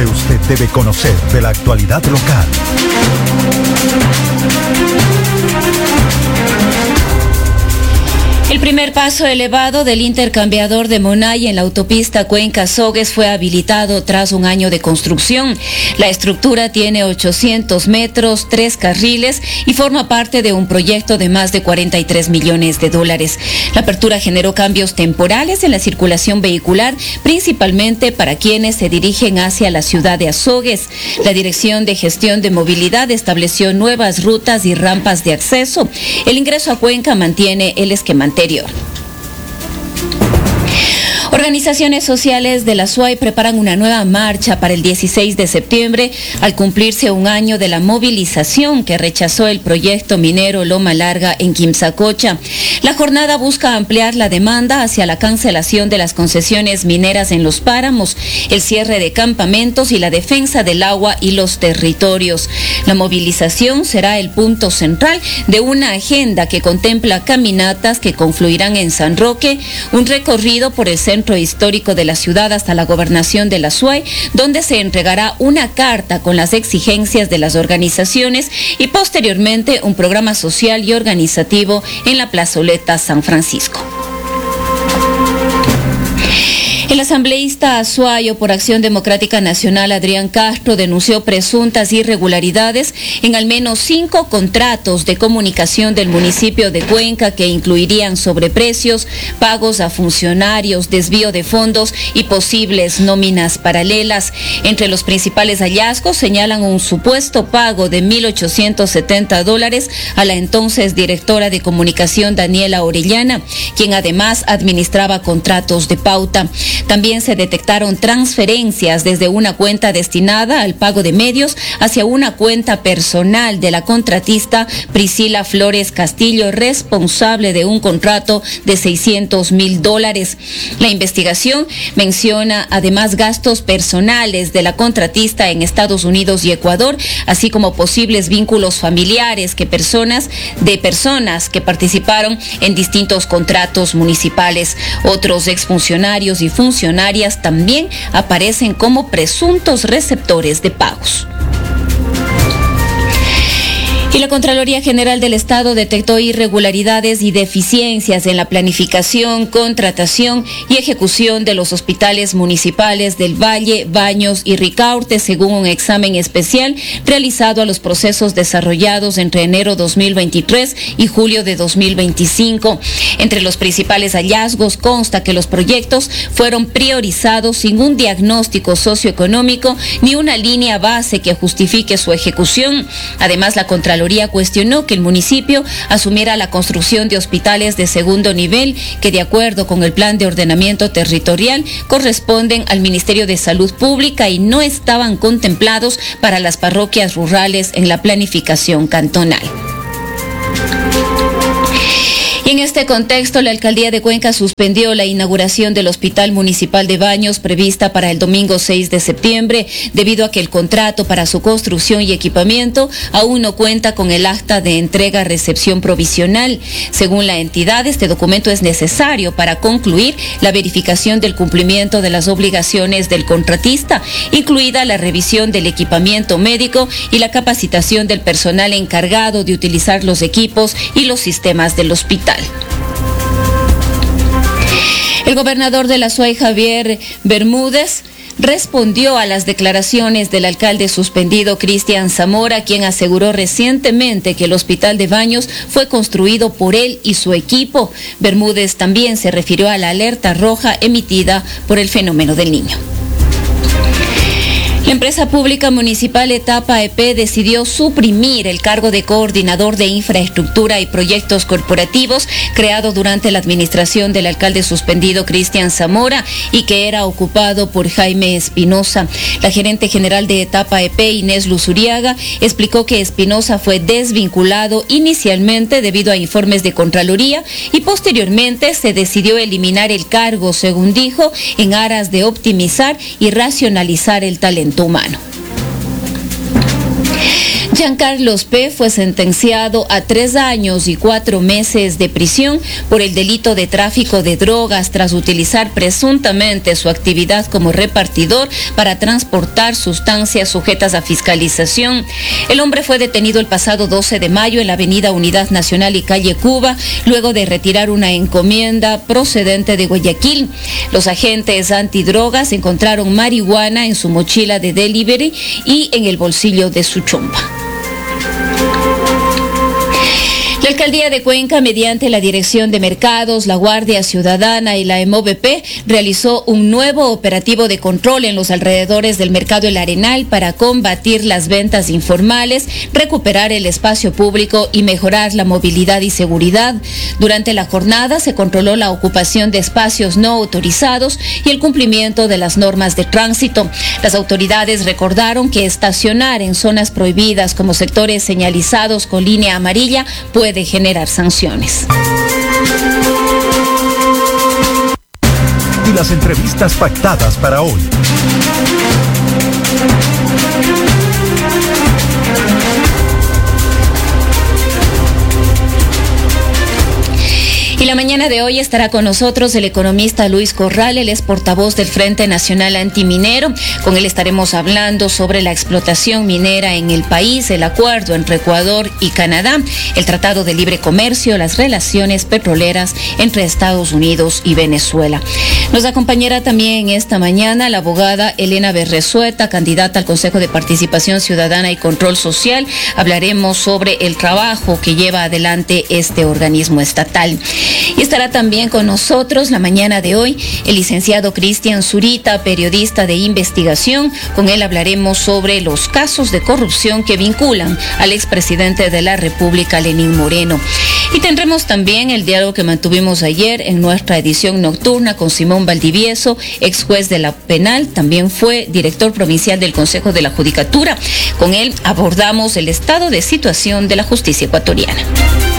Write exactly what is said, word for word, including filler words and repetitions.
que usted debe conocer de la actualidad local. El primer paso elevado del intercambiador de Monay en la autopista Cuenca-Sogues fue habilitado tras un año de construcción. La estructura tiene ochocientos metros, tres carriles y forma parte de un proyecto de más de cuarenta y tres millones de dólares. La apertura generó cambios temporales en la circulación vehicular, principalmente para quienes se dirigen hacia la ciudad de Azogues. La Dirección de Gestión de Movilidad estableció nuevas rutas y rampas de acceso. El ingreso a Cuenca mantiene el esquema anterior. Organizaciones sociales de la S U A Y preparan una nueva marcha para el dieciséis de septiembre al cumplirse un año de la movilización que rechazó el proyecto minero Loma Larga en Quimsacocha. La jornada busca ampliar la demanda hacia la cancelación de las concesiones mineras en los páramos, el cierre de campamentos y la defensa del agua y los territorios. La movilización será el punto central de una agenda que contempla caminatas que confluirán en San Roque, un recorrido por el centro histórico de la ciudad hasta la gobernación de la S U A Y, donde se entregará una carta con las exigencias de las organizaciones y posteriormente un programa social y organizativo en la plazoleta San Francisco. El asambleísta azuayo por Acción Democrática Nacional, Adrián Castro, denunció presuntas irregularidades en al menos cinco contratos de comunicación del municipio de Cuenca que incluirían sobreprecios, pagos a funcionarios, desvío de fondos y posibles nóminas paralelas. Entre los principales hallazgos señalan un supuesto pago de mil ochocientos setenta dólares a la entonces directora de comunicación Daniela Orellana, quien además administraba contratos de pauta. También se detectaron transferencias desde una cuenta destinada al pago de medios hacia una cuenta personal de la contratista Priscila Flores Castillo, responsable de un contrato de seiscientos mil dólares. La investigación menciona además gastos personales de la contratista en Estados Unidos y Ecuador, así como posibles vínculos familiares que personas de personas que participaron en distintos contratos municipales. Otros exfuncionarios y funcionarios funcionarias también aparecen como presuntos receptores de pagos. Y la Contraloría General del Estado detectó irregularidades y deficiencias en la planificación, contratación y ejecución de los hospitales municipales del Valle, Baños y Ricaurte, según un examen especial realizado a los procesos desarrollados entre enero dos mil veintitrés y julio de dos mil veinticinco. Entre los principales hallazgos consta que los proyectos fueron priorizados sin un diagnóstico socioeconómico ni una línea base que justifique su ejecución. Además, la Contraloría cuestionó que el municipio asumiera la construcción de hospitales de segundo nivel que, de acuerdo con el Plan de Ordenamiento Territorial, corresponden al Ministerio de Salud Pública y no estaban contemplados para las parroquias rurales en la planificación cantonal. Y en este contexto, la Alcaldía de Cuenca suspendió la inauguración del Hospital Municipal de Baños prevista para el domingo seis de septiembre, debido a que el contrato para su construcción y equipamiento aún no cuenta con el acta de entrega-recepción provisional. Según la entidad, este documento es necesario para concluir la verificación del cumplimiento de las obligaciones del contratista, incluida la revisión del equipamiento médico y la capacitación del personal encargado de utilizar los equipos y los sistemas del hospital. El gobernador de la S U A Y, Javier Bermúdez, respondió a las declaraciones del alcalde suspendido Cristian Zamora, quien aseguró recientemente que el Hospital de Baños fue construido por él y su equipo. Bermúdez también se refirió a la alerta roja emitida por el fenómeno del Niño. La empresa pública municipal Etapa E P decidió suprimir el cargo de coordinador de infraestructura y proyectos corporativos creado durante la administración del alcalde suspendido Cristian Zamora y que era ocupado por Jaime Espinosa. La gerente general de Etapa E P, Inés Luzuriaga, explicó que Espinosa fue desvinculado inicialmente debido a informes de Contraloría y posteriormente se decidió eliminar el cargo, según dijo, en aras de optimizar y racionalizar el talento humano. Giancarlos P. fue sentenciado a tres años y cuatro meses de prisión por el delito de tráfico de drogas tras utilizar presuntamente su actividad como repartidor para transportar sustancias sujetas a fiscalización. El hombre fue detenido el pasado doce de mayo en la avenida Unidad Nacional y calle Cuba, luego de retirar una encomienda procedente de Guayaquil. Los agentes antidrogas encontraron marihuana en su mochila de delivery y en el bolsillo de su chompa. La Alcaldía de Cuenca, mediante la Dirección de Mercados, la Guardia Ciudadana y la E M O B P, realizó un nuevo operativo de control en los alrededores del Mercado El Arenal para combatir las ventas informales, recuperar el espacio público y mejorar la movilidad y seguridad. Durante la jornada se controló la ocupación de espacios no autorizados y el cumplimiento de las normas de tránsito. Las autoridades recordaron que estacionar en zonas prohibidas como sectores señalizados con línea amarilla puede de generar sanciones. Y las entrevistas pactadas para hoy. Y la mañana de hoy estará con nosotros el economista Luis Corral, él es portavoz del Frente Nacional Antiminero. Con él estaremos hablando sobre la explotación minera en el país, el acuerdo entre Ecuador y Canadá, el Tratado de Libre Comercio, las relaciones petroleras entre Estados Unidos y Venezuela. Nos acompañará también esta mañana la abogada Elena Berresueta, candidata al Consejo de Participación Ciudadana y Control Social. Hablaremos sobre el trabajo que lleva adelante este organismo estatal. Y estará también con nosotros la mañana de hoy el licenciado Cristian Zurita, periodista de investigación. Con él hablaremos sobre los casos de corrupción que vinculan al expresidente de la República, Lenín Moreno. Y tendremos también el diálogo que mantuvimos ayer en nuestra edición nocturna con Simón Valdivieso, ex juez de la penal, también fue director provincial del Consejo de la Judicatura. Con él abordamos el estado de situación de la justicia ecuatoriana.